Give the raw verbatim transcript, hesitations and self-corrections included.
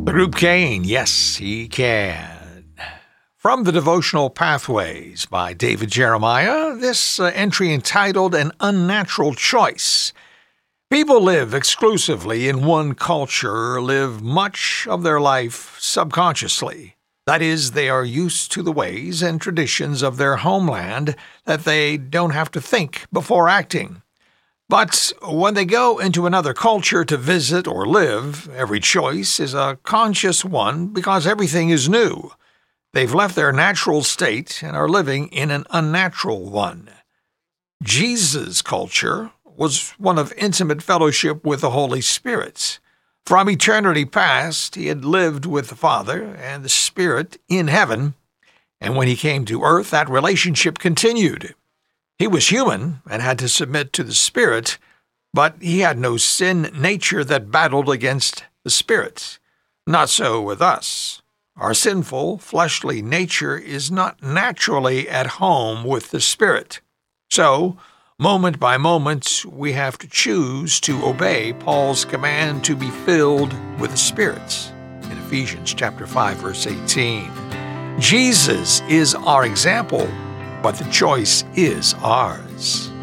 The group Cain, yes, he can. From the Devotional Pathways by David Jeremiah, this uh, entry entitled An Unnatural Choice. People live exclusively in one culture, live much of their life subconsciously. That is, they are used to the ways and traditions of their homeland that they don't have to think before acting. But when they go into another culture to visit or live, every choice is a conscious one because everything is new. They've left their natural state and are living in an unnatural one. Jesus' culture was one of intimate fellowship with the Holy Spirit. From eternity past, he had lived with the Father and the Spirit in heaven, and when he came to earth, that relationship continued. He was human and had to submit to the Spirit, but he had no sin nature that battled against the Spirit. Not so with us. Our sinful, fleshly nature is not naturally at home with the Spirit. So, moment by moment, we have to choose to obey Paul's command to be filled with the Spirit in Ephesians chapter five, verse eighteen. Jesus is our example, but the choice is ours.